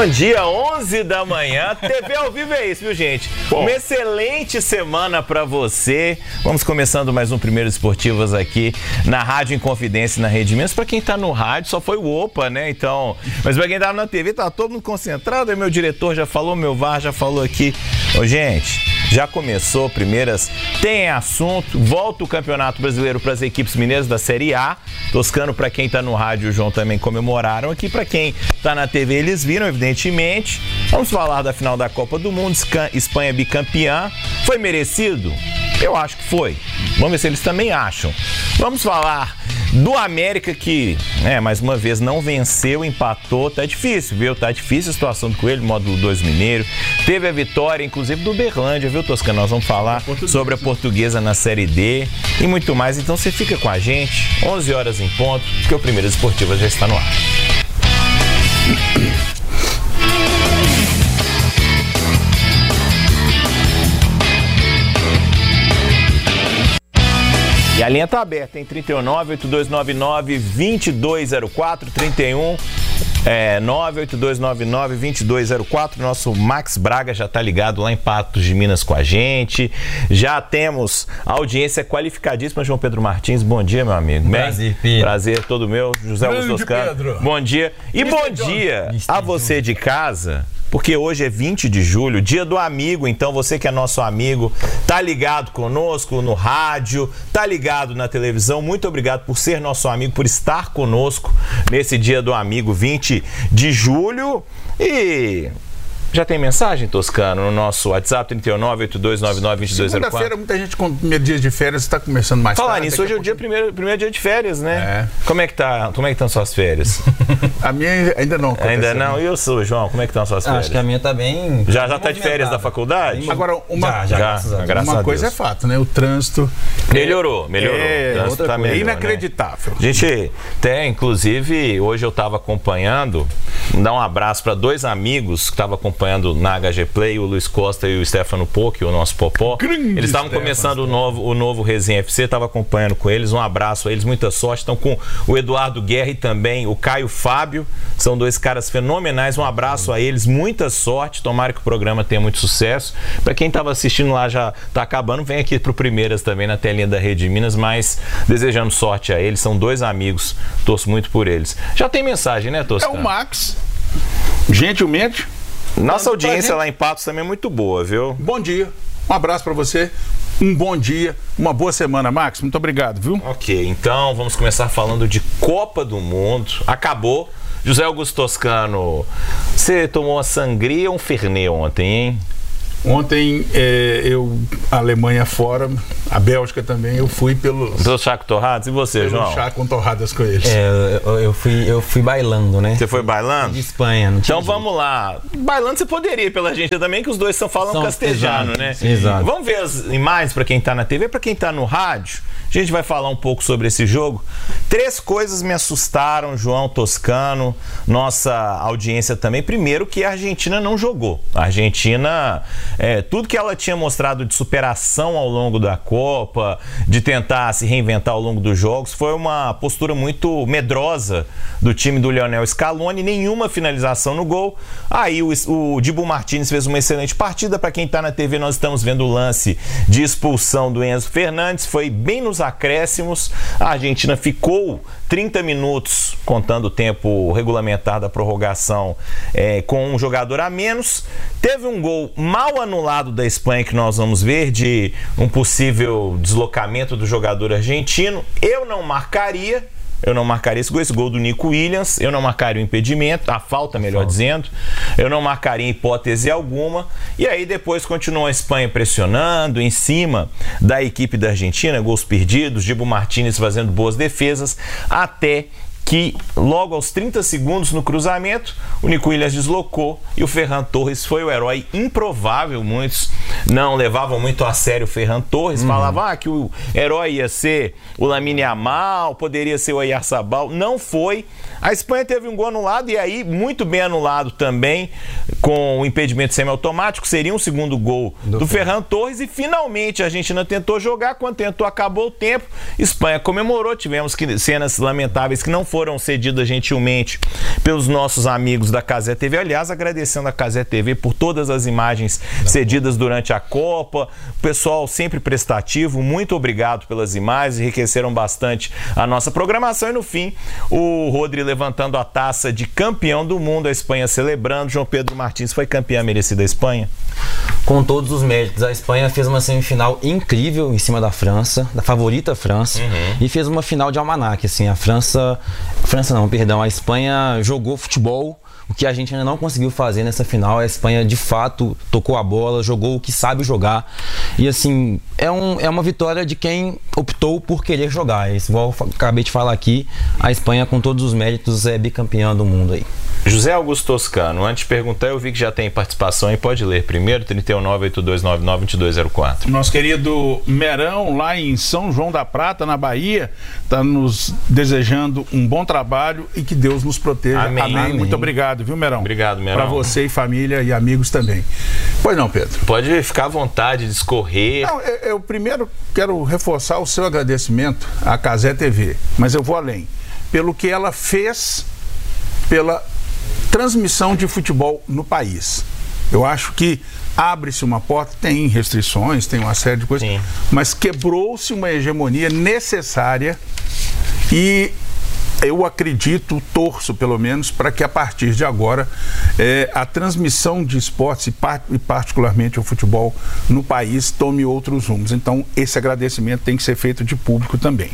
Bom dia, 11 da manhã, TV ao vivo é isso, viu, gente? Bom. Uma excelente semana pra você. Vamos começando mais um Primeiros Esportivas aqui na Rádio Inconfidência e na Rede Minas. Pra quem tá no rádio, só foi o Opa, né? Então, mas pra quem tá na TV, tá todo mundo concentrado. Aí meu diretor já falou, meu VAR já falou aqui. Ô, gente, já começou, primeiras, tem assunto, volta o Campeonato Brasileiro para as equipes mineiras da Série A. Toscano, para quem tá no rádio, o João também comemoraram aqui. Para quem tá na TV, eles viram, evidentemente. Vamos falar da final da Copa do Mundo, Espanha bicampeã. Foi merecido? Eu acho que foi. Vamos ver se eles também acham. Vamos falar do América que, mais uma vez, não venceu, empatou. Tá difícil, viu? Tá difícil a situação do Coelho, módulo 2 Mineiro. Teve a vitória, inclusive, do Uberlândia, viu, Toscano? Nós vamos falar sobre a Portuguesa na Série D e muito mais. Então você fica com a gente, 11 horas em ponto, porque o Primeiras Esportivas já está no ar. E a linha tá aberta, hein? 39-8299-2204, 98299-2204. Nosso Max Braga já tá ligado lá em Patos de Minas com a gente. Já temos a audiência qualificadíssima. João Pedro Martins, bom dia, meu amigo. Prazer, Pedro. Prazer todo meu. José Augusto Toscano, bom dia. E bom dia a você de casa, porque hoje é 20 de julho, dia do amigo. Então você que é nosso amigo, tá ligado conosco no rádio, tá ligado na televisão, muito obrigado por ser nosso amigo, por estar conosco nesse dia do amigo, 20 de julho. E já tem mensagem, Toscano, no nosso WhatsApp 39-8299-2204. Segunda-feira, muita gente com primeiro dia de férias está começando mais Falar tarde. nisso, hoje é o primeiro dia de férias, né? Como é que estão suas férias? A minha ainda não. Ainda não? E eu sou, João, como é que estão suas férias? Acho que a minha tá bem... Já tá de férias da faculdade? Agora, graças a Deus. Uma coisa é fato, né? O trânsito... Melhorou. O trânsito tá melhor, é inacreditável. Né? Gente, inclusive, hoje eu estava acompanhando, dar um abraço para dois amigos que estavam acompanhando na HG Play, o Luiz Costa e o Stefano Poc, o nosso Popó. Eles estavam começando o novo Resenha FC, estava acompanhando com eles. Um abraço a eles, muita sorte. Estão com o Eduardo Guerra e também o Caio Fábio. São dois caras fenomenais. Um abraço a eles, muita sorte. Tomara que o programa tenha muito sucesso. Para quem estava assistindo lá, já está acabando, vem aqui pro Primeiras também na telinha da Rede Minas, mas desejando sorte a eles. São dois amigos, torço muito por eles. Já tem mensagem, né, Toscano? É o Max, gentilmente. Nossa audiência lá em Patos também é muito boa, viu? Bom dia, um abraço pra você, um bom dia, uma boa semana, Max, muito obrigado, viu? Ok, então vamos começar falando de Copa do Mundo. Acabou. José Augusto Toscano, você tomou uma sangria ou um fernet ontem, hein? Ontem, a Alemanha fora, a Bélgica também, eu fui pelos chá com torradas. E você, João? Chá com torradas com eles. Eu fui bailando, né? Você foi bailando? De Espanha, não tinha Então vamos lá. Bailando você poderia ir pela Argentina também, que os dois falam castelhano, né? Exato. Vamos ver as imagens para quem tá na TV, para quem tá no rádio. A gente vai falar um pouco sobre esse jogo. 3 coisas me assustaram, João, Toscano, nossa audiência também. Primeiro, que a Argentina não jogou. A Argentina, tudo que ela tinha mostrado de superação ao longo da Copa, de tentar se reinventar ao longo dos jogos, foi uma postura muito medrosa do time do Lionel Scaloni, nenhuma finalização no gol. Aí o Dibu Martínez fez uma excelente partida. Para quem está na TV, nós estamos vendo o lance de expulsão do Enzo Fernandes, foi bem nos acréscimos. A Argentina ficou 30 minutos, contando o tempo regulamentar da prorrogação, com um jogador a menos. Teve um gol mal anulado da Espanha, que nós vamos ver, de um possível deslocamento do jogador argentino. Eu não marcaria esse gol do Nico Williams, eu não marcaria o impedimento, a falta, melhor dizendo, eu não marcaria em hipótese alguma. E aí depois continuou a Espanha pressionando em cima da equipe da Argentina, gols perdidos, Dibu Martínez fazendo boas defesas, até que logo aos 30 segundos no cruzamento, o Nico Williams deslocou e o Ferran Torres foi o herói improvável. Muitos não levavam muito a sério o Ferran Torres, falavam que o herói ia ser o Lamine Yamal, poderia ser o Oyarzabal. Não foi. A Espanha teve um gol anulado, e aí muito bem anulado também, com o impedimento semiautomático. Seria um segundo gol do Ferran Torres, e finalmente a Argentina tentou jogar. Quando tentou, acabou o tempo. Espanha comemorou, tivemos cenas lamentáveis que não foram cedidas gentilmente pelos nossos amigos da Cazé TV. Aliás, agradecendo a Cazé TV por todas as imagens cedidas durante a Copa. O pessoal sempre prestativo, muito obrigado pelas imagens, enriqueceram bastante a nossa programação. E no fim, o Rodri levantando a taça de campeão do mundo, a Espanha celebrando. João Pedro Martins, foi campeã merecida da Espanha? Com todos os méritos. A Espanha fez uma semifinal incrível em cima da França, da favorita França, e fez uma final de almanaque, assim. A Espanha jogou futebol, o que a gente ainda não conseguiu fazer nessa final. A Espanha, de fato, tocou a bola, jogou o que sabe jogar. E, assim, é uma vitória de quem optou por querer jogar. Isso, igual eu acabei de falar aqui, a Espanha, com todos os méritos, é bicampeã do mundo aí. José Augusto Toscano, antes de perguntar, eu vi que já tem participação aí, pode ler primeiro, 31982992204. Nosso querido Merão, lá em São João da Prata, na Bahia, está nos desejando um bom trabalho e que Deus nos proteja. Amém. Amém. Muito obrigado, viu, Merão? Obrigado, Merão. Para você e família e amigos também. Pois não, Pedro? Pode ficar à vontade de escorrer. Não, eu primeiro quero reforçar o seu agradecimento à Cazé TV, mas eu vou além. Pelo que ela fez pela transmissão de futebol no país. Eu acho que abre-se uma porta, tem restrições, tem uma série de coisas, sim, mas quebrou-se uma hegemonia necessária e eu acredito, torço pelo menos, para que a partir de agora a transmissão de esportes e particularmente o futebol no país tome outros rumos. Então esse agradecimento tem que ser feito de público também.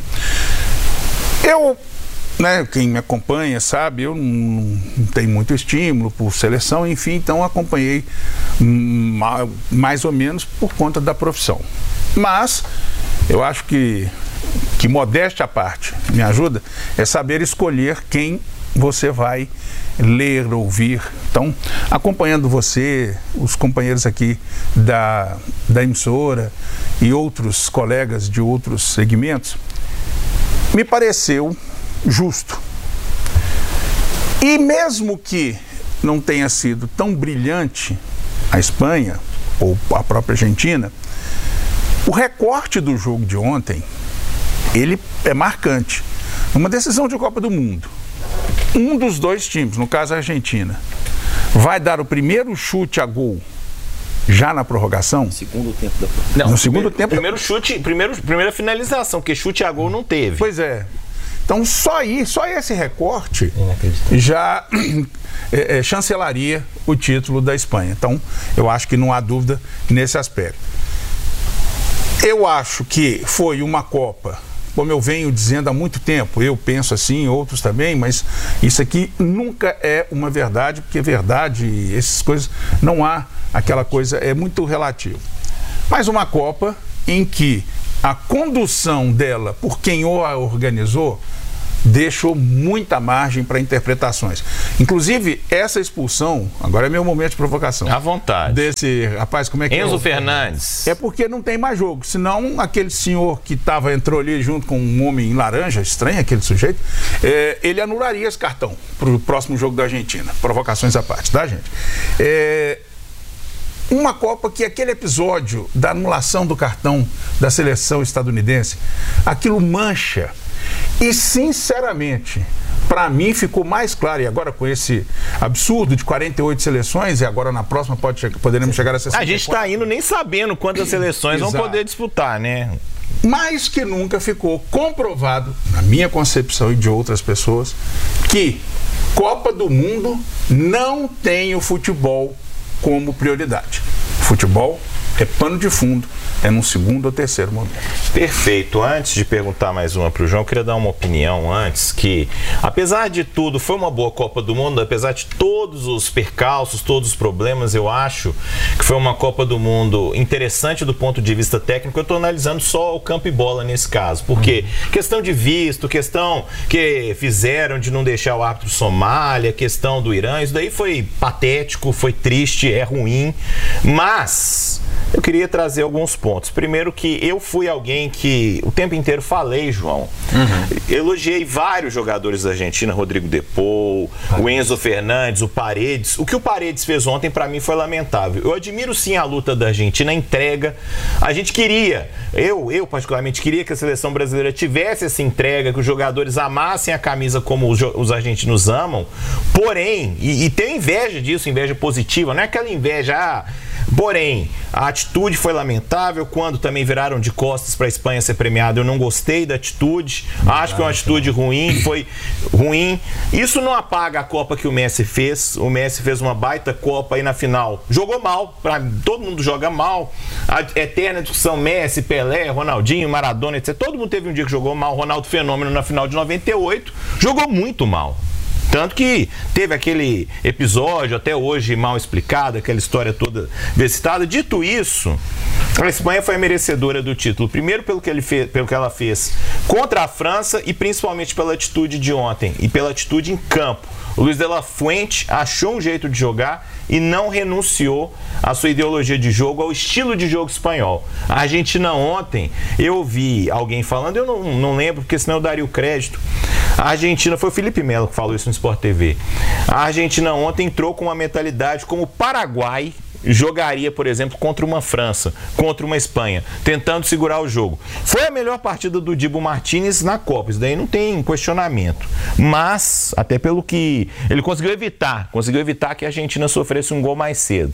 Quem me acompanha sabe, eu não tenho muito estímulo por seleção, enfim, então acompanhei mais ou menos por conta da profissão. Mas eu acho que modéstia à parte me ajuda é saber escolher quem você vai ler, ouvir. Então, acompanhando você, os companheiros aqui da emissora e outros colegas de outros segmentos, me pareceu justo. E mesmo que não tenha sido tão brilhante a Espanha ou a própria Argentina, o recorte do jogo de ontem, ele é marcante. Uma decisão de Copa do Mundo, um dos dois times, no caso a Argentina, vai dar o primeiro chute a gol já na prorrogação? No segundo tempo da prorrogação. No segundo tempo. Primeira finalização, porque chute a gol não teve. Pois é. Então só esse recorte já chancelaria o título da Espanha. Então eu acho que não há dúvida nesse aspecto. Eu acho que foi uma Copa, como eu venho dizendo há muito tempo, eu penso assim, outros também, mas isso aqui nunca é uma verdade, porque verdade, essas coisas, não há aquela coisa, é muito relativo. Mas uma Copa em que a condução dela, por quem a organizou, deixou muita margem para interpretações. Inclusive, essa expulsão, agora é meu momento de provocação. À vontade. Desse rapaz, como é que Enzo Fernandes. É porque não tem mais jogo. Senão, aquele senhor que entrou ali junto com um homem em laranja, estranho aquele sujeito, ele anularia esse cartão para o próximo jogo da Argentina. Provocações à parte, tá, gente? Uma Copa que aquele episódio da anulação do cartão da seleção estadunidense, aquilo mancha. E, sinceramente, para mim ficou mais claro, e agora com esse absurdo de 48 seleções, e agora na próxima poderemos chegar a 64. A gente está indo nem sabendo quantas seleções vão poder disputar, né? Mais que nunca ficou comprovado, na minha concepção e de outras pessoas, que Copa do Mundo não tem o futebol como prioridade. Futebol é pano de fundo, é num segundo ou terceiro momento. Perfeito. Antes de perguntar mais uma para o João, eu queria dar uma opinião antes, que apesar de tudo, foi uma boa Copa do Mundo, apesar de todos os percalços, todos os problemas, eu acho que foi uma Copa do Mundo interessante do ponto de vista técnico. Eu estou analisando só o campo e bola nesse caso, porque questão de visto, questão que fizeram de não deixar o árbitro Somália, questão do Irã, isso daí foi patético, foi triste, é ruim, mas Eu queria trazer alguns pontos. Primeiro que eu fui alguém que o tempo inteiro falei, João. Elogiei vários jogadores da Argentina, Rodrigo De Paul, o Enzo Fernandes, o Paredes. O que o Paredes fez ontem, para mim, foi lamentável. Eu admiro sim a luta da Argentina, a entrega. A gente queria, eu particularmente queria que a seleção brasileira tivesse essa entrega, que os jogadores amassem a camisa como os argentinos amam. Porém, e tenho inveja disso, inveja positiva, não é aquela inveja... Porém, a atitude foi lamentável. Quando também viraram de costas para a Espanha ser premiada, eu não gostei da atitude. Acho que é uma atitude ruim, foi ruim. Isso não apaga a Copa que o Messi fez. O Messi fez uma baita Copa aí na final. Jogou mal, todo mundo joga mal. A eterna discussão Messi, Pelé, Ronaldinho, Maradona, etc. Todo mundo teve um dia que jogou mal. Ronaldo Fenômeno na final de 98 jogou muito mal. Tanto que teve aquele episódio, até hoje mal explicado, aquela história toda citada. Dito isso, a Espanha foi a merecedora do título. Primeiro pelo que ela fez contra a França e principalmente pela atitude de ontem e pela atitude em campo. O Luis de la Fuente achou um jeito de jogar e não renunciou à sua ideologia de jogo, ao estilo de jogo espanhol. A Argentina ontem, eu ouvi alguém falando, eu não lembro, porque senão eu daria o crédito. A Argentina, foi o Felipe Melo que falou isso no Sport TV. A Argentina ontem entrou com uma mentalidade como o Paraguai jogaria, por exemplo, contra uma França, contra uma Espanha, tentando segurar o jogo. Foi a melhor partida do Dibu Martínez na Copa, isso daí não tem questionamento. Mas, até pelo que ele conseguiu evitar que a Argentina sofresse um gol mais cedo.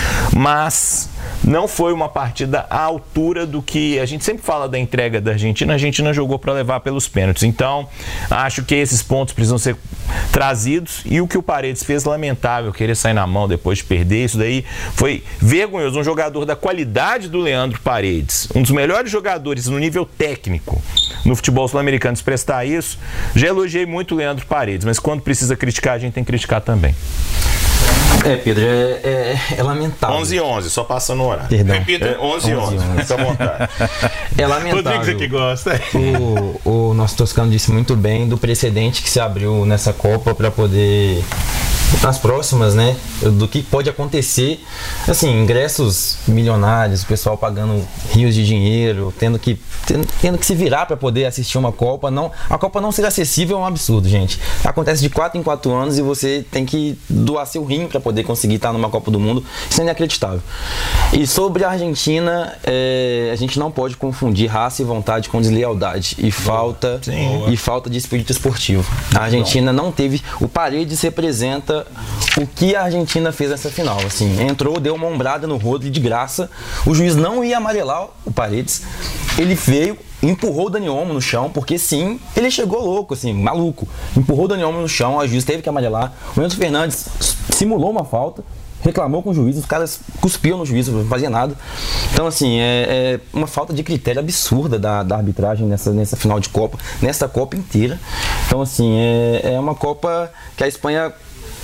Mas não foi uma partida à altura do que a gente sempre fala da entrega da Argentina. A Argentina jogou para levar pelos pênaltis. Então, acho que esses pontos precisam ser trazidos. E o que o Paredes fez, lamentável, querer sair na mão depois de perder, isso daí foi vergonhoso. Um jogador da qualidade do Leandro Paredes, um dos melhores jogadores no nível técnico no futebol sul-americano, se prestar isso. Já elogiei muito o Leandro Paredes, mas quando precisa criticar, a gente tem que criticar também. Pedro, é lamentável. 11-11, só passando o horário. Perdão. Repita, 11-11. Fica à vontade. É lamentável. Rodrigo, você que gosta. O nosso Toscano disse muito bem do precedente que se abriu nessa Copa para poder... nas próximas, né, do que pode acontecer, assim, ingressos milionários, o pessoal pagando rios de dinheiro, tendo que se virar para poder assistir uma Copa. A Copa não ser acessível é um absurdo, gente. Acontece de 4 em 4 anos e você tem que doar seu rim para poder conseguir estar numa Copa do Mundo. Isso é inacreditável. E sobre a Argentina, a gente não pode confundir raça e vontade com deslealdade e falta de espírito esportivo. A Argentina não teve... O Paredes representa o que a Argentina fez nessa final, assim, entrou, deu uma ombrada no Rodri de graça, o juiz não ia amarelar o Paredes, ele veio, empurrou o Dani Olmo no chão, porque sim, ele chegou louco, assim, maluco, empurrou o Dani Olmo no chão, a juiz teve que amarelar, o Enzo Fernandes simulou uma falta, reclamou com o juiz, os caras cuspiam no juiz, não fazia nada. Então, assim, é uma falta de critério absurda da arbitragem nessa final de Copa, nessa Copa inteira. Então, assim, é uma Copa que a Espanha...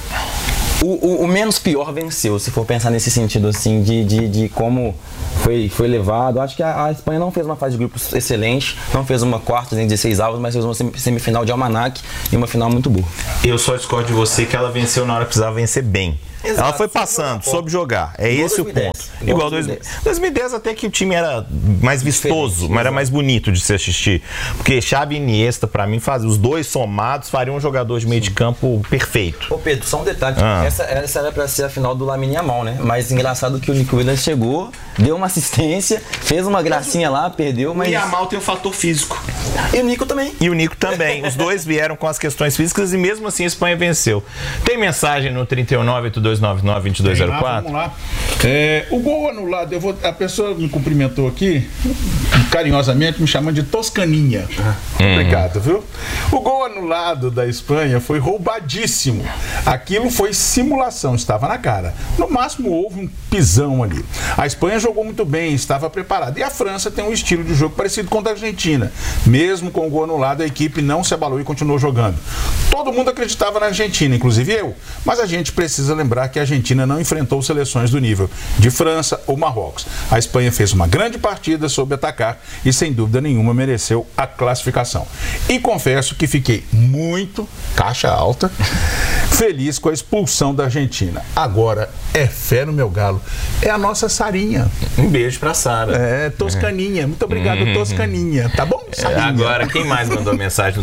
O menos pior venceu, se for pensar nesse sentido, assim, de como foi levado. Acho que a Espanha não fez uma fase de grupos excelente, não fez uma quarta nem 16 avos, mas fez uma semifinal de almanaque e uma final muito boa. Eu só discordo de você que ela venceu na hora que precisava vencer bem. Exato, ela foi passando, soube jogar. É igual esse 2010. O ponto. Igual 2010 até que o time era mais vistoso, mas era mais bonito de se assistir. Porque Xavi e Iniesta, pra mim, os dois somados fariam um jogador de meio de campo perfeito. Ô Pedro, só um detalhe. Essa era pra ser a final do Lamine Yamal, né? Mas engraçado que o Nico Williams chegou, deu uma assistência, fez uma gracinha lá, perdeu, mas... O Yamal tem um fator físico. E o Nico também. Os dois vieram com as questões físicas e mesmo assim a Espanha venceu. Tem mensagem no 3982992204? Vamos lá. O gol anulado, a pessoa me cumprimentou aqui, carinhosamente, me chamando de Toscaninha. Obrigado, viu? O gol anulado da Espanha foi roubadíssimo. Aquilo foi simulação, estava na cara. No máximo houve um pisão ali. A Espanha jogou muito bem, estava preparada. E a França tem um estilo de jogo parecido com o da Argentina. Mesmo com o gol anulado, a equipe não se abalou e continuou jogando. Todo mundo acreditava na Argentina, inclusive eu, mas a gente precisa lembrar que a Argentina não enfrentou seleções do nível de França ou Marrocos. A Espanha fez uma grande partida, soube atacar e, sem dúvida nenhuma, mereceu a classificação. E confesso que fiquei muito, caixa alta, feliz com a expulsão da Argentina. Agora, é fé no meu galo. É a nossa Sarinha. Um beijo pra Sara. É, Toscaninha. Muito obrigado, Toscaninha. Tá bom, Sarinha? Agora, quem mais mandou mensagem no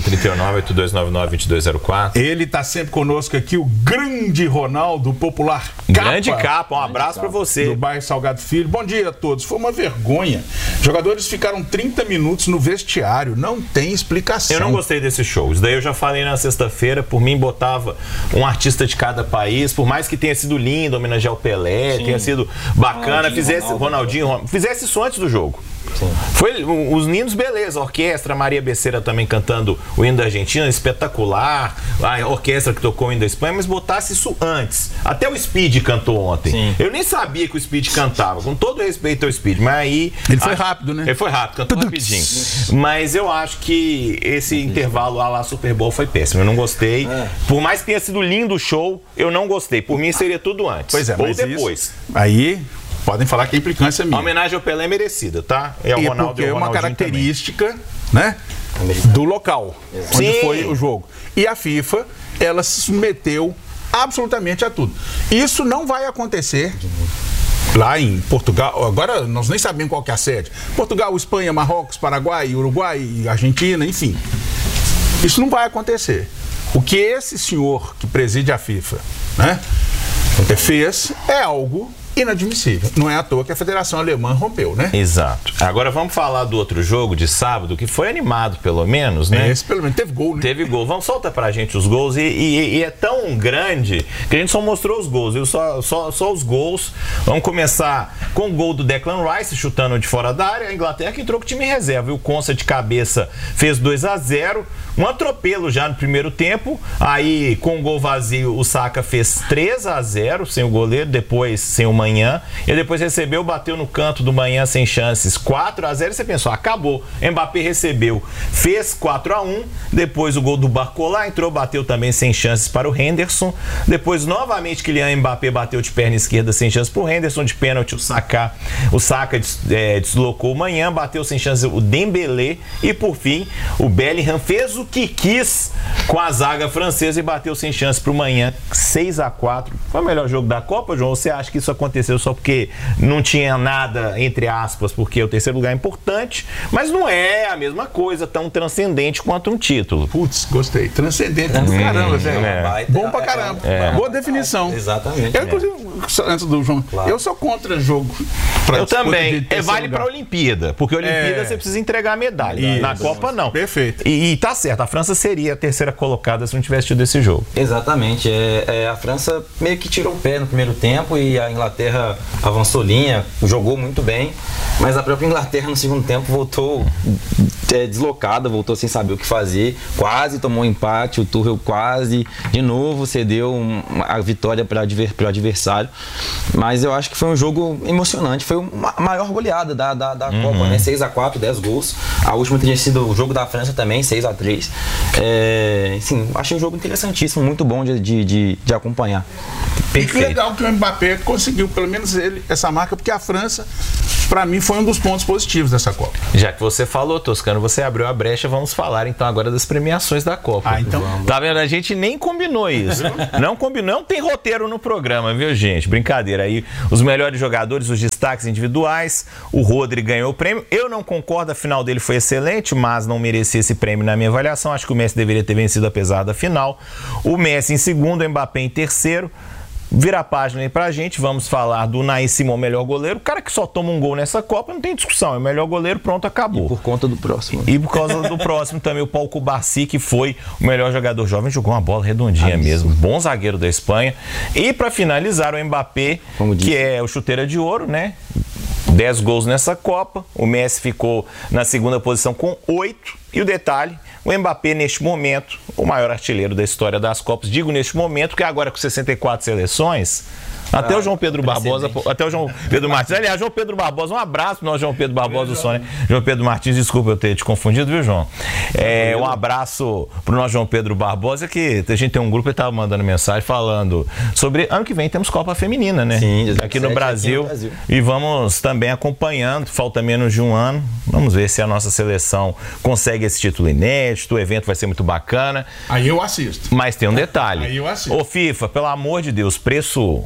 39-8299-2204? Ele tá sempre conosco aqui, o grande Ronaldo, popular Grande Capa. Um abraço pra você. Do bairro Salgado Filho. Bom dia a todos. Foi uma vergonha. Jogadores ficaram 30 minutos no vestiário. Não tem explicação. Eu não gostei desse show. Isso daí eu já falei na sexta-feira. Por mim, botava um artista de cada país. Por mais que tenha sido lindo homenagear o Pelé, tenha sido bacana, Ronaldinho, fizesse isso antes do jogo. Sim. Foi os Ninos, beleza, a orquestra, Maria Becerra também cantando o hino da Argentina, espetacular, a orquestra que tocou o hino da Espanha, mas botasse isso antes. Até o Speed cantou ontem. Sim. Eu nem sabia que o Speed cantava, com todo respeito ao Speed, mas aí... Ele foi rápido, né? Ele foi rápido, cantou rapidinho. Mas eu acho que esse intervalo lá Super Bowl foi péssimo, eu não gostei. Por mais que tenha sido lindo o show, eu não gostei. Por mim seria tudo antes. Pois é, ou mas depois. Isso, aí... Podem falar que a implicância é minha. A homenagem ao Pelé é merecida, tá? É o e Ronaldo, porque é uma característica, também, né, do local onde foi o jogo. E a FIFA, ela se submeteu absolutamente a tudo. Isso não vai acontecer lá em Portugal. Agora nós nem sabemos qual que é a sede. Portugal, Espanha, Marrocos, Paraguai, Uruguai, Argentina, enfim. Isso não vai acontecer. O que esse senhor que preside a FIFA, né, fez é algo inadmissível. Não é à toa que a Federação Alemã rompeu, né? Exato. Agora vamos falar do outro jogo de sábado, que foi animado, pelo menos, né? Esse, pelo menos, teve gol, né? Teve gol. Vamos soltar pra gente os gols. E é tão grande que a gente só mostrou os gols, viu? Só os gols. Vamos começar com o gol do Declan Rice, chutando de fora da área. A Inglaterra que entrou com o time reserva. O Konsa de cabeça fez 2-0. Um atropelo já no primeiro tempo. Aí, com o gol vazio, o Saka fez 3-0, sem o goleiro, depois sem o Manhã. E depois recebeu, bateu no canto do Manhã sem chances, 4-0. E você pensou, acabou. Mbappé recebeu, fez 4-1. Depois o gol do Barcola entrou, bateu também sem chances para o Henderson. Depois, novamente, Kylian Mbappé bateu de perna esquerda sem chances para o Henderson. De pênalti, o Saka deslocou o Manhã, bateu sem chances o Dembélé. E por fim, o Bellingham fez o que quis com a zaga francesa e bateu sem chance para o Manhã, 6-4. Foi o melhor jogo da Copa, João? Ou você acha que isso aconteceu só porque não tinha nada, entre aspas, porque o terceiro lugar é importante, mas não é a mesma coisa tão transcendente quanto um título? Putz, gostei. Transcendente do caramba, velho. Bom pra caramba. Boa definição. Exatamente. Eu, inclusive, antes do João, eu sou contra jogo. Eu também. Vale pra Olimpíada, porque a Olimpíada você precisa entregar a medalha. Isso. Na Copa, não. Perfeito. E tá certo, a França seria a terceira colocada se não tivesse tido esse jogo. Exatamente. A França meio que tirou o pé no primeiro tempo e a Inglaterra avançou linha, jogou muito bem, mas a própria Inglaterra no segundo tempo voltou deslocada, voltou sem saber o que fazer, quase tomou um empate, o Tuchel quase de novo cedeu a vitória para o adversário, mas eu acho que foi um jogo emocionante, foi a maior goleada da Copa, né? 6-4, 10 gols. A última tinha sido o jogo da França também, 6-3. Sim, achei um jogo interessantíssimo, muito bom de acompanhar. E que legal que o Mbappé conseguiu, pelo menos ele, essa marca, porque a França, para mim, foi um dos pontos positivos dessa Copa. Já que você falou, Toscano, você abriu a brecha, vamos falar então agora das premiações da Copa. Então tá vendo? A gente nem combinou isso. Não combinou, não tem roteiro no programa, viu, gente? Brincadeira. Aí, os melhores jogadores, os destaques individuais, o Rodri ganhou o prêmio. Eu não concordo, a final dele foi excelente, mas não merecia esse prêmio na minha avaliação. Acho que o Messi deveria ter vencido apesar da final. O Messi em segundo, o Mbappé em terceiro. Vira a página aí pra gente, vamos falar do Unai Simon, melhor goleiro. O cara que só toma um gol nessa Copa, não tem discussão, é o melhor goleiro, pronto, acabou. E por conta do próximo. E por causa do próximo também, o Pau Cubarsí, que foi o melhor jogador jovem, jogou uma bola redondinha mesmo, bom zagueiro da Espanha. E pra finalizar, o Mbappé, que é o chuteira de ouro, né? 10 gols nessa Copa, o Messi ficou na segunda posição com 8. E o detalhe, o Mbappé neste momento, o maior artilheiro da história das Copas, digo neste momento, que agora com 64 seleções, Até o João Pedro Barbosa, até o João Pedro Martins. Aliás, João Pedro Barbosa, um abraço pro nosso João Pedro Barbosa do Sônia. João Pedro Martins, desculpa eu ter te confundido, viu, João? Um abraço pro nosso João Pedro Barbosa, que a gente tem um grupo que tava mandando mensagem falando sobre ano que vem temos Copa Feminina, né? Sim, aqui no Brasil. E vamos também acompanhando, falta menos de um ano. Vamos ver se a nossa seleção consegue esse título inédito, o evento vai ser muito bacana. Aí eu assisto. Mas tem um detalhe. Aí eu assisto. Ô FIFA, pelo amor de Deus, preço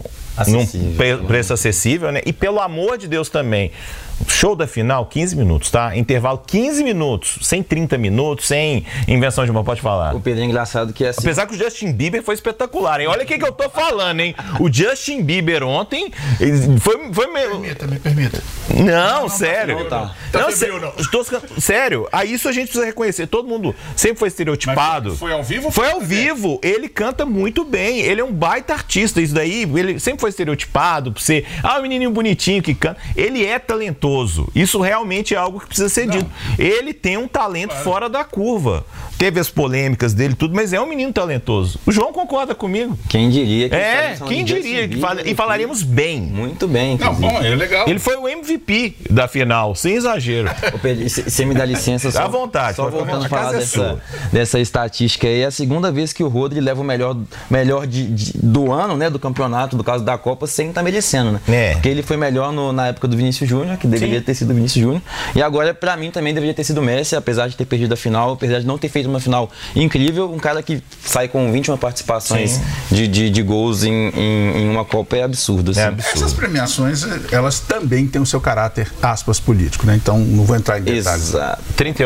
acessível, né? E pelo amor de Deus também, show da final, 15 minutos, tá? Intervalo 15 minutos, sem 30 minutos, sem invenção de uma, pode falar. O Pedro é engraçado que é assim... Apesar que o Justin Bieber foi espetacular, hein? Olha o que eu tô falando, hein? O Justin Bieber ontem foi meio... Me permita. Não, sério. Não. Sério, aí isso a gente precisa reconhecer. Todo mundo sempre foi estereotipado. Mas foi ao vivo? Foi ao vivo. Ele canta muito bem. Ele é um baita artista. Isso daí, ele sempre foi estereotipado por ser o menininho bonitinho que canta. Ele é talentoso. Isso realmente é algo que precisa ser dito. Ele tem um talento fora da curva. Teve as polêmicas dele tudo, mas é um menino talentoso. O João concorda comigo. Quem diria que quem diria e falaríamos bem. Muito bem. Não, bom, é legal. Ele foi o MVP da final, sem exagero. Ô Pedro, você me dá licença só. À vontade. Só voltando a falar dessa estatística aí, é a segunda vez que o Rodri leva o melhor do ano, né, do campeonato, do caso da Copa, sem estar merecendo, né? Porque ele foi melhor na época do Vinícius Júnior, que deveria ter sido o Vinícius Júnior, e agora pra mim também deveria ter sido o Messi, apesar de ter perdido a final, apesar de não ter feito uma final incrível, um cara que sai com 21 participações de gols em uma Copa é absurdo, assim. Essas premiações, elas também têm o seu caráter, aspas, político, né? Então não vou entrar em detalhes. Exato.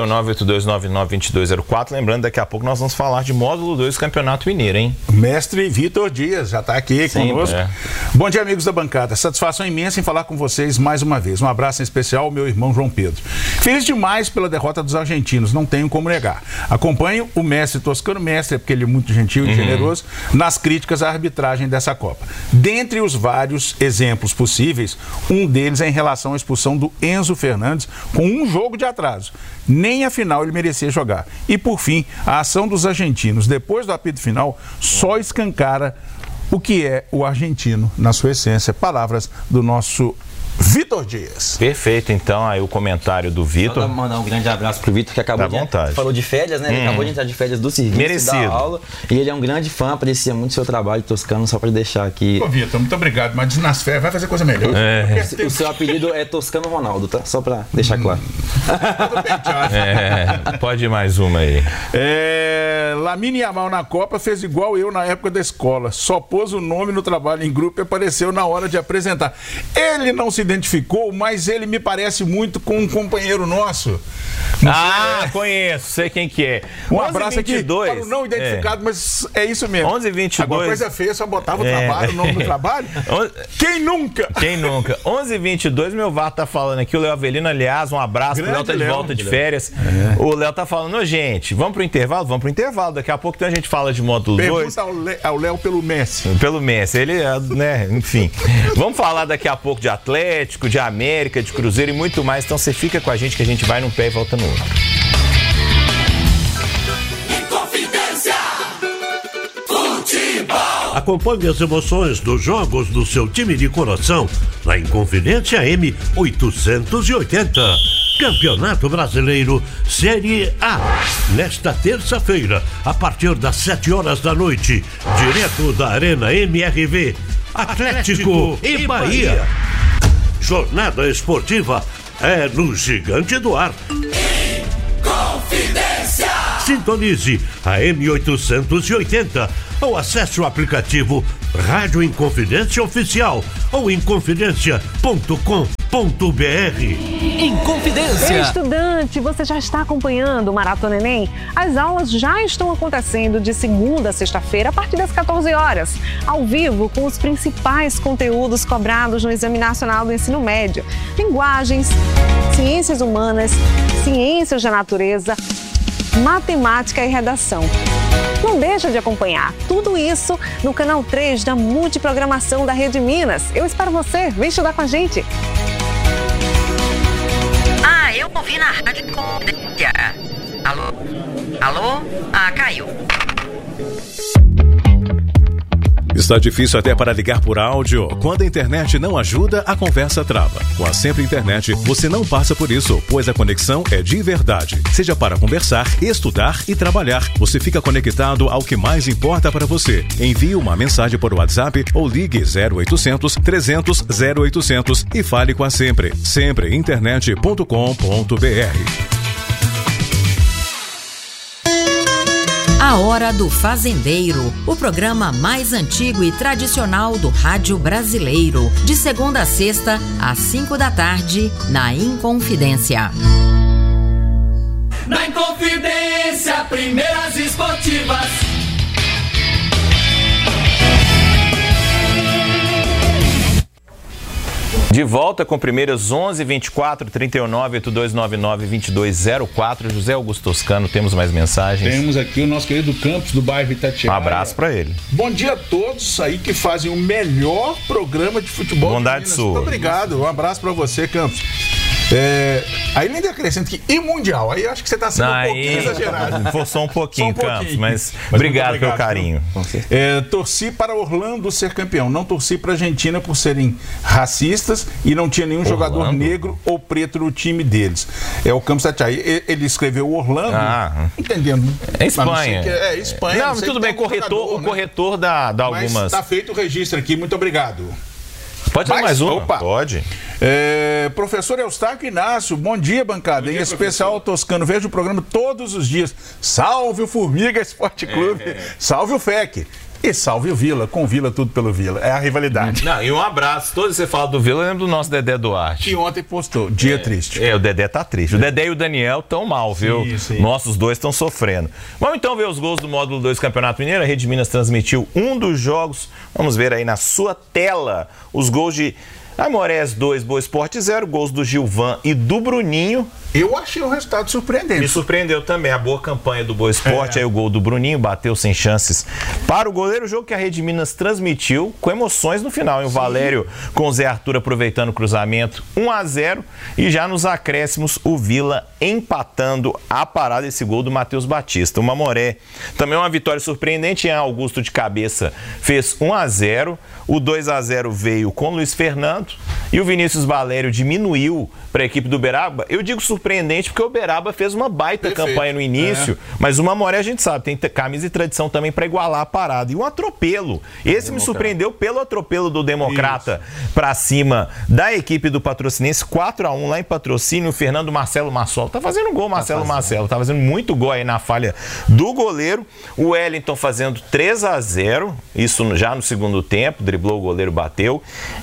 3982992204, lembrando, daqui a pouco nós vamos falar de módulo 2 do Campeonato Mineiro, hein? O mestre Vitor Dias já está aqui conosco. Bom dia, amigos da bancada. Satisfação imensa em falar com vocês mais uma vez. Um abraço em especial ao meu irmão João Pedro. Feliz demais pela derrota dos argentinos, não tenho como negar. Acompanho o mestre Toscano, mestre, porque ele é muito gentil e generoso, nas críticas à arbitragem dessa Copa. Dentre os vários exemplos possíveis, um deles é em relação à expulsão do Enzo Fernandes com um jogo de atraso. Nem a final ele merecia jogar. E por fim, a ação dos argentinos depois do apito final só escancara o que é o argentino na sua essência. Palavras do nosso Vitor Dias. Perfeito, então, aí o comentário do Vitor. Só mandar um grande abraço pro Vitor, que acabou falou de férias, né? Ele acabou de entrar de férias do serviço, merecido, da aula, e ele é um grande fã, aprecia muito o seu trabalho, Toscano, só para deixar aqui. Ô, Vitor, muito obrigado, mas nas férias vai fazer coisa melhor. O seu apelido é Toscano Ronaldo, tá? Só para deixar claro. Pode ir mais uma aí. Lamine Yamal na Copa fez igual eu na época da escola, só pôs o nome no trabalho em grupo e apareceu na hora de apresentar. Ele não se identificou, mas ele me parece muito com um companheiro nosso. Conheço, sei quem que é. Um abraço aqui para o não identificado, mas é isso mesmo. 11h22. Agora, coisa feia, só botava o trabalho, o nome do trabalho. Quem nunca? 11h22, meu VAR tá falando aqui, o Léo Avelino, aliás, um abraço, o Léo tá de volta de férias. O Léo tá falando, gente, vamos pro intervalo? Vamos pro intervalo, daqui a pouco então a gente fala de módulo 2. Pergunta ao Léo pelo Messi. Pelo Messi, ele, né, enfim. Vamos falar daqui a pouco de Atlético, de América, de Cruzeiro e muito mais, então você fica com a gente que a gente vai num pé e volta no outro. Acompanhe as emoções dos jogos do seu time de coração na Inconfidência M880. Campeonato Brasileiro Série A. Nesta terça-feira, a partir das 7 horas da noite, direto da Arena MRV, Atlético e Bahia. Jornada esportiva é no Gigante do Ar. Inconfidência! Sintonize a M880 ou acesse o aplicativo Rádio Inconfidência Oficial ou inconfidencia.com.br. Inconfidência! Estudante, você já está acompanhando o Maratona Enem? As aulas já estão acontecendo de segunda a sexta-feira, a partir das 14 horas, ao vivo, com os principais conteúdos cobrados no Exame Nacional do Ensino Médio: linguagens, ciências humanas, ciências da natureza, matemática e redação. Não deixa de acompanhar tudo isso no canal 3 da Multiprogramação da Rede Minas. Eu espero você, vem estudar com a gente. Eu ouvi na Rádio Inconfidência. Alô? Caiu. Está difícil até para ligar por áudio? Quando a internet não ajuda, a conversa trava. Com a Sempre Internet, você não passa por isso, pois a conexão é de verdade. Seja para conversar, estudar e trabalhar, você fica conectado ao que mais importa para você. Envie uma mensagem por WhatsApp ou ligue 0800 300 0800 e fale com a Sempre. Sempreinternet.com.br. A Hora do Fazendeiro, o programa mais antigo e tradicional do rádio brasileiro. De segunda a sexta, às 5 da tarde, na Inconfidência. Na Inconfidência, primeiras esportivas. De volta com primeiras 11 24 39 8299 2204. José Augusto Toscano, temos mais mensagens? Temos aqui o nosso querido Campos do bairro Itatiaia. Um abraço para ele. Bom dia a todos aí que fazem o melhor programa de futebol. Bondade sua. Muito obrigado. Um abraço para você, Campos. Aí nem acrescento que e mundial, aí eu acho que você está sendo um pouquinho exagerado. Forçou um pouquinho, Campos, mas obrigado pelo carinho. Torci para Orlando ser campeão, não torci para a Argentina por serem racistas e não tinha nenhum jogador negro ou preto no time deles. É o Campos Itatiaia. Ele escreveu Orlando, entendendo. É Espanha. É Espanha. Não, tudo bem, o corretor dá algumas. Mas está feito o registro aqui, muito obrigado. Pode ter mais uma? Opa. Pode. Professor Eustáquio Inácio, bom dia, bancada. Em especial, Toscano, vejo o programa todos os dias. Salve o Formiga Esporte Clube, salve o FEC. E salve o Vila, com o Vila, tudo pelo Vila. É a rivalidade. Não, e um abraço. Todo você fala do Vila, eu lembro do nosso Dedé Duarte. Que ontem postou, dia triste. O Dedé tá triste. O Dedé e o Daniel estão mal, viu? Sim. Nossos dois estão sofrendo. Vamos então ver os gols do módulo 2 do Campeonato Mineiro. A Rede Minas transmitiu um dos jogos. Vamos ver aí na sua tela os gols de Aimorés 2, Boa Esporte 0, gols do Gilvan e do Bruninho. Eu achei um resultado surpreendente. Me surpreendeu também a boa campanha do Boa Esporte, aí o gol do Bruninho, bateu sem chances para o goleiro. O jogo que a Rede Minas transmitiu com emoções no final, hein? O Valério com o Zé Arthur aproveitando o cruzamento, 1-0, e já nos acréscimos o Vila empatando a parada, esse gol do Matheus Batista. O Mamoré também uma vitória surpreendente, Ian Augusto de cabeça fez 1-0, o 2-0 veio com o Luiz Fernando e o Vinícius Valério diminuiu para a equipe do Uberaba. Eu digo surpreendente porque o Uberaba fez uma baita campanha no início, mas o Mamoré a gente sabe, tem camisa e tradição também para igualar a parada. E um atropelo. Esse me surpreendeu pelo atropelo do Democrata para cima da equipe do Patrocinense, 4-1 lá em Patrocínio. O Fernando Marcelo Massol tá fazendo gol, Marcelo, tá fazendo muito gol aí na falha do goleiro. O Wellington fazendo 3-0, isso já no segundo tempo, driblou o goleiro, bateu.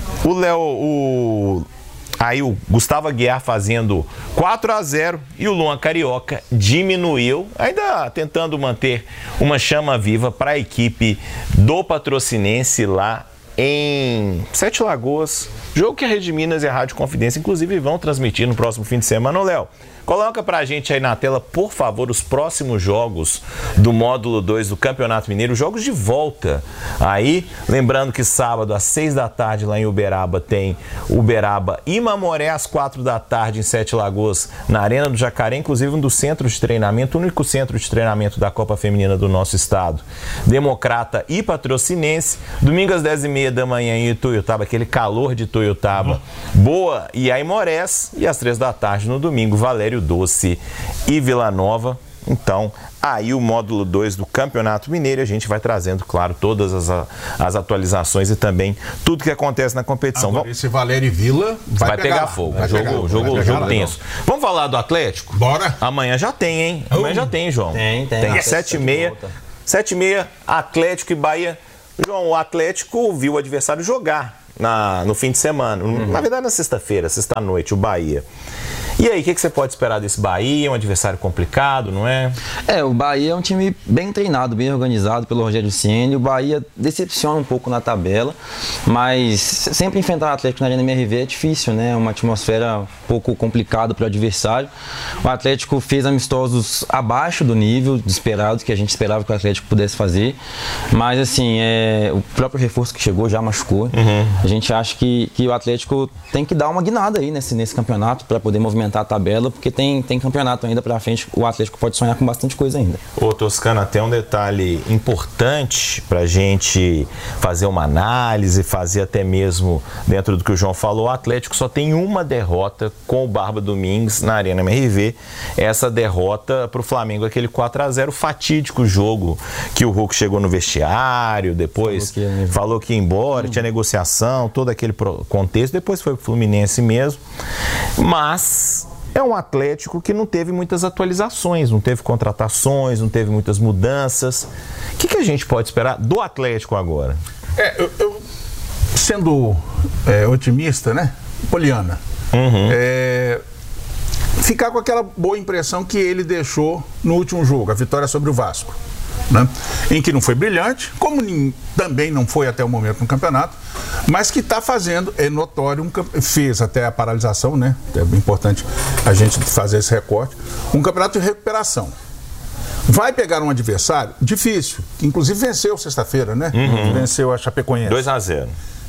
Aí o Gustavo Aguiar fazendo 4-0 e o Luan Carioca diminuiu, ainda tentando manter uma chama viva para a equipe do Patrocinense lá em Sete Lagoas. Jogo que a Rede Minas e a Rádio Confidência, inclusive, vão transmitir no próximo fim de semana. Ô, Léo, coloca pra gente aí na tela, por favor, os próximos jogos do módulo 2 do Campeonato Mineiro, jogos de volta. Aí, lembrando que sábado às 6 da tarde lá em Uberaba tem Uberaba e Mamoré às 4 da tarde em Sete Lagoas, na Arena do Jacaré, inclusive um dos centros de treinamento, o único centro de treinamento da Copa Feminina do nosso estado. Democrata e Patrocinense, domingo às 10h30 da manhã em Ituiutaba, aquele calor de Ituiutaba. Boa e Aimorés, e às 3 da tarde no domingo, Valério Doce e Vila Nova. Então, aí o módulo 2 do Campeonato Mineiro, a gente vai trazendo, claro, todas as atualizações e também tudo que acontece na competição. Agora, esse Valério e Vila vai pegar fogo. Jogo tenso. Vamos falar do Atlético? Bora. Amanhã já tem, hein? Amanhã já tem, João. Tem. 7h30, 7h30, Atlético e Bahia. João, o Atlético viu o adversário jogar no fim de semana. Na verdade, na sexta-feira, sexta-noite, o Bahia. E aí, o que você pode esperar desse Bahia? É um adversário complicado, não é? O Bahia é um time bem treinado, bem organizado pelo Rogério Ceni. O Bahia decepciona um pouco na tabela. Mas sempre enfrentar o Atlético na Arena MRV é difícil, né? É uma atmosfera um pouco complicada para o adversário. O Atlético fez amistosos abaixo do nível esperado, que a gente esperava que o Atlético pudesse fazer. Mas, assim, o próprio reforço que chegou já machucou. A gente acha que o Atlético tem que dar uma guinada aí nesse campeonato para poder movimentar a tabela, porque tem campeonato ainda pela frente. O Atlético pode sonhar com bastante coisa ainda. Ô, Toscano, até um detalhe importante para a gente fazer uma análise, fazer até mesmo dentro do que o João falou, o Atlético só tem uma derrota com o Barba Domingues na Arena MRV. Essa derrota para o Flamengo, aquele 4-0 fatídico jogo que o Hulk chegou no vestiário, depois falou que ia embora, tinha negociação, todo aquele contexto, depois foi pro Fluminense mesmo. Mas é um Atlético que não teve muitas atualizações, não teve contratações, não teve muitas mudanças. O que a gente pode esperar do Atlético agora? Eu sendo otimista, né? Poliana. Ficar com aquela boa impressão que ele deixou no último jogo, a vitória sobre o Vasco, né? Em que não foi brilhante, como também não foi até o momento no campeonato, mas que está fazendo, é notório, fez até a paralisação, né? É importante a gente fazer esse recorte, um campeonato de recuperação. Vai pegar um adversário difícil, que inclusive venceu sexta-feira, né? Venceu a Chapecoense. 2-0.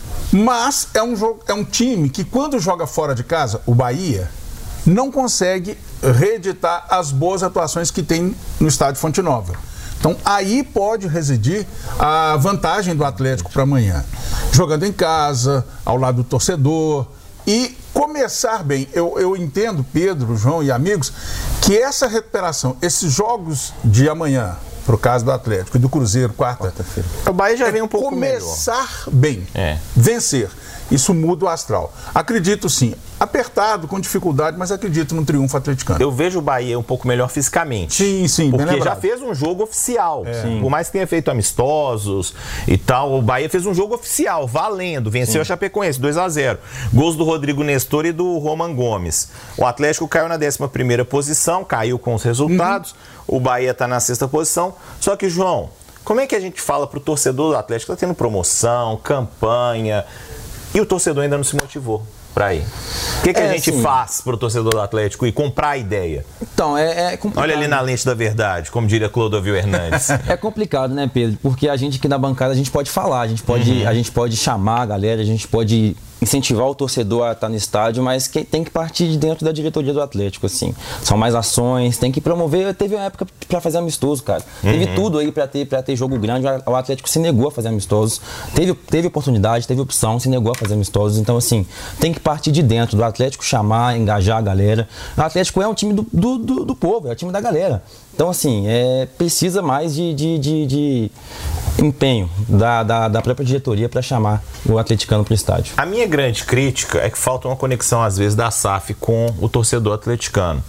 Mas é um time que, quando joga fora de casa, o Bahia não consegue reeditar as boas atuações que tem no estádio Fonte Nova. Então, aí pode residir a vantagem do Atlético para amanhã. Jogando em casa, ao lado do torcedor e começar bem. Eu entendo, Pedro, João e amigos, que essa recuperação, esses jogos de amanhã, pro caso do Atlético e do Cruzeiro, quarta-feira, o Bahia já vem um pouco começar bem, vencer. Isso muda o astral. Acredito sim, apertado, com dificuldade, mas acredito no triunfo atleticano. Eu vejo o Bahia um pouco melhor fisicamente. Sim, porque já fez um jogo oficial. Por mais que tenha feito amistosos e tal, o Bahia fez um jogo oficial, valendo. Venceu a Chapecoense, 2-0. Gols do Rodrigo Nestor e do Roman Gomes. O Atlético caiu na 11ª posição, caiu com os resultados. O Bahia está na 6ª posição. Só que, João, como é que a gente fala pro torcedor do Atlético? Está tendo promoção, campanha, e o torcedor ainda não se motivou para ir. O que a gente faz pro torcedor do Atlético e comprar a ideia? Então, é complicado. Olha ali na lente da verdade, como diria Clodovil Hernandes. É complicado, né, Pedro? Porque a gente aqui na bancada, a gente pode falar, a gente pode chamar a galera, a gente pode incentivar o torcedor a estar no estádio, mas tem que partir de dentro da diretoria do Atlético, assim. São mais ações, tem que promover. Teve uma época para fazer amistoso, cara. Teve tudo aí para ter jogo grande. O Atlético se negou a fazer amistosos. Teve oportunidade, teve opção, se negou a fazer amistosos. Então, assim, tem que partir de dentro do Atlético, chamar, engajar a galera. O Atlético é um time do povo, é o time da galera. Então, assim, precisa mais de empenho da própria diretoria para chamar o atleticano para o estádio. A minha grande crítica é que falta uma conexão, às vezes, da SAF com o torcedor atleticano.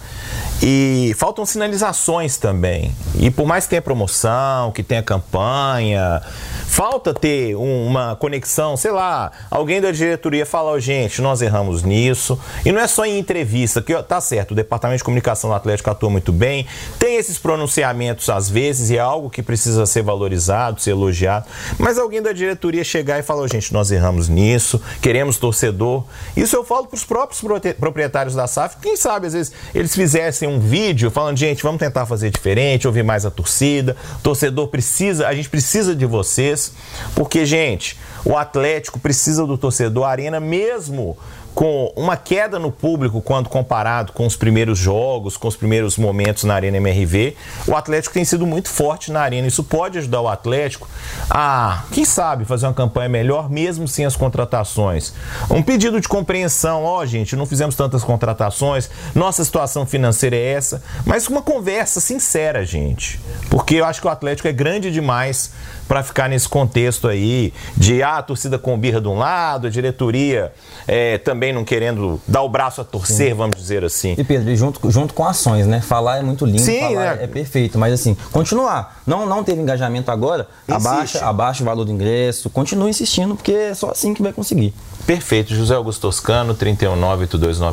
E faltam sinalizações também. E por mais que tenha promoção, que tenha campanha, falta ter uma conexão, sei lá, alguém da diretoria falar, gente, nós erramos nisso. E não é só em entrevista, que tá certo, o departamento de comunicação do Atlético atua muito bem, tem esses pronunciamentos às vezes e é algo que precisa ser valorizado, ser elogiado, mas alguém da diretoria chegar e falar, gente, nós erramos nisso, queremos torcedor. Isso eu falo para os próprios proprietários da SAF, quem sabe às vezes eles fizessem um vídeo falando, gente, vamos tentar fazer diferente, ouvir mais a torcida, o torcedor precisa, a gente precisa de vocês, porque, gente, o Atlético precisa do torcedor, a Arena mesmo com uma queda no público quando comparado com os primeiros jogos, com os primeiros momentos na Arena MRV, o Atlético tem sido muito forte na Arena. Isso pode ajudar o Atlético a, quem sabe, fazer uma campanha melhor, mesmo sem as contratações. Um pedido de compreensão, gente, não fizemos tantas contratações, nossa situação financeira é essa, mas uma conversa sincera, gente, porque eu acho que o Atlético é grande demais para ficar nesse contexto aí de a torcida com birra de um lado, a diretoria também não querendo dar o braço a torcer, vamos dizer assim. E Pedro, junto com ações, né? Falar é muito lindo, falar é perfeito, mas assim, continuar. Não teve engajamento agora, abaixa o valor do ingresso, continua insistindo, porque é só assim que vai conseguir. Perfeito. José Augusto Toscano, 3198299.